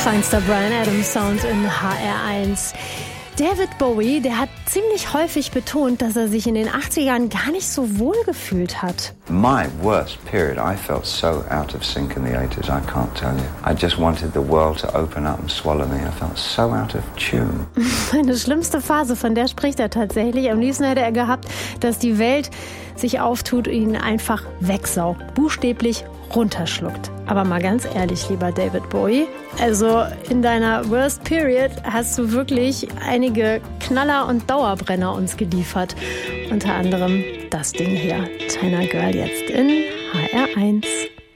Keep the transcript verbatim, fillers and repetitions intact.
Feinster Bryan Adams Sound in H R eins. David Bowie, der hat ziemlich häufig betont, dass er sich in den achtzigern gar nicht so wohl gefühlt hat. My worst period, I felt so out of sync in the eighties, I can't tell you. I just wanted the world to open up and swallow me. I felt so out of tune. Meine schlimmste Phase, von der spricht er tatsächlich. Am liebsten hätte er gehabt, dass die Welt sich auftut und ihn einfach wegsaugt, buchstäblich runterschluckt. Aber mal ganz ehrlich, lieber David Bowie, also in deiner Worst Period hast du wirklich einige Knaller und Dauerbrenner uns geliefert. Unter anderem das Ding hier, China Girl, jetzt in H R eins.